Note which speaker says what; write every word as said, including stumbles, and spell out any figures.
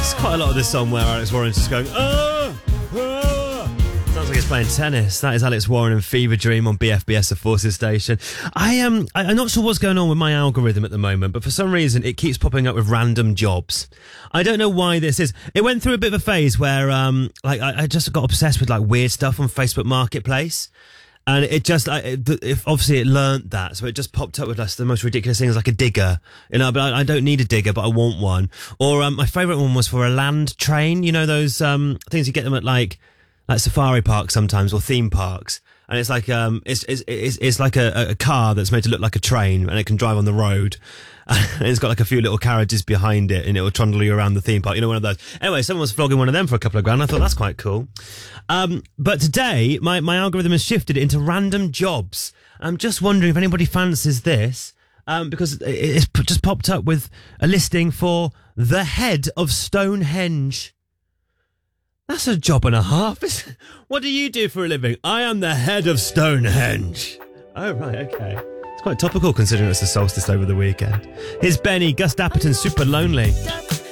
Speaker 1: There's quite a lot of this song where Alex Warren's just going, oh, oh. Sounds like he's playing tennis. That is Alex Warren and Fever Dream on B F B S, the Forces station. I am, um, I'm not sure what's going on with my algorithm at the moment, but for some reason it keeps popping up with random jobs. I don't know why this is. It went through a bit of a phase where, um, like, I, I just got obsessed with like weird stuff on Facebook Marketplace. And it just, I, it, if obviously it learnt that, so it just popped up with us the most ridiculous things, like a digger. You know, but I, I don't need a digger, but I want one. Or um, my favourite one was for a land train. You know those um, things you get them at like like safari parks sometimes, or theme parks. And it's like um, it's it's it's, it's like a, a car that's made to look like a train, and it can drive on the road. And it's got like a few little carriages behind it, and it will trundle you around the theme park. You know, one of those. Anyway, someone was vlogging one of them for a couple of grand. I thought that's quite cool. Um, but today, my, my algorithm has shifted into random jobs. I'm just wondering if anybody fancies this, um, because it, it's just popped up with a listing for the head of Stonehenge. That's a job and a half. What do you do for a living? I am the head of Stonehenge. Oh, right, okay. It's quite topical considering it's the solstice over the weekend. Here's Benny, Gus Dapperton, Super Lonely.